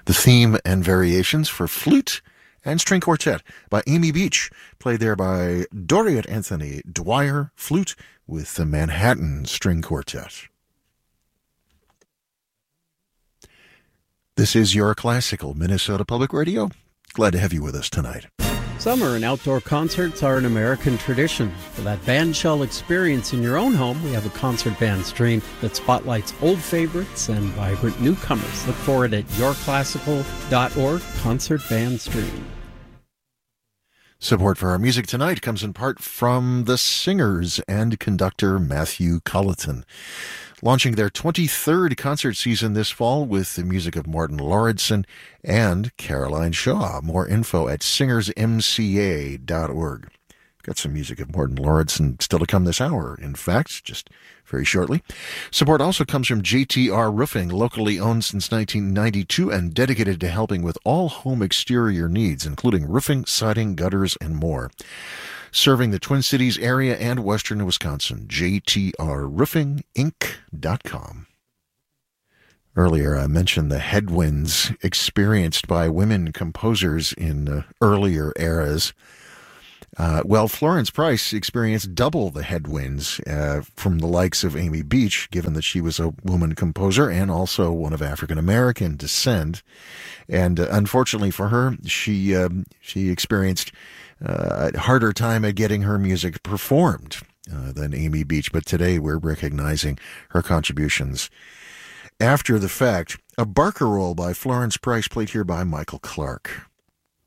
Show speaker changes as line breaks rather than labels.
The theme and variations for flute and string quartet by Amy Beach, played there by Doriot Anthony Dwyer, flute with the Manhattan String Quartet. This is your classical Minnesota Public Radio. Glad to have you with us tonight.
Summer and outdoor concerts are an American tradition. For that bandshell experience in your own home, we have a concert band stream that spotlights old favorites and vibrant newcomers. Look for it at yourclassical.org, concert band stream.
Support for our music tonight comes in part from the singers and conductor Matthew Culleton, launching their 23rd concert season this fall with the music of Martin Lauridsen and Caroline Shaw. More info at singersmca.org. Got some music of Martin Lauridsen still to come this hour, in fact, just very shortly. Support also comes from JTR Roofing, locally owned since 1992 and dedicated to helping with all home exterior needs, including roofing, siding, gutters, and more. Serving the Twin Cities area and western Wisconsin, jtrroofinginc.com. Earlier, I mentioned the headwinds experienced by women composers in earlier eras. Well, Florence Price experienced double the headwinds from the likes of Amy Beach, given that she was a woman composer and also one of African-American descent. And unfortunately for her, she experienced a harder time at getting her music performed than Amy Beach. But today we're recognizing her contributions after the fact. A Barcarolle by Florence Price, played here by Michael Clark.